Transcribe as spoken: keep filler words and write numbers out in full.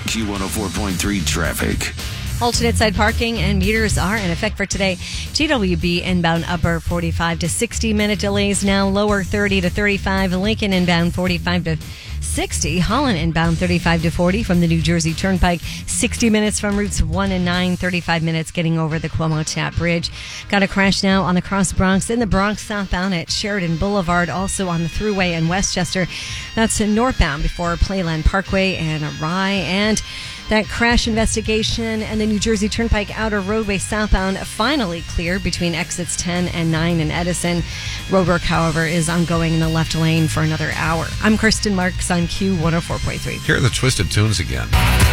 Q one oh four point three traffic. Alternate side parking and meters are in effect for today. G W B inbound upper forty-five to sixty minute delays now, lower thirty to thirty-five. Lincoln inbound forty-five to sixty. Holland inbound thirty-five to forty from the New Jersey Turnpike. sixty minutes from routes one and nine. thirty-five minutes getting over the Cuomo Tap Bridge. Got a crash now on the Cross Bronx in the Bronx southbound at Sheridan Boulevard. Also on the Thruway in Westchester. That's northbound before Playland Parkway and Rye. And that crash investigation and the New Jersey Turnpike outer roadway southbound finally cleared between exits ten and nine in Edison. Roadwork, however, is ongoing in the left lane for another hour. I'm Kristen Marks on Q one oh four point three. Here are the Twisted Tunes again.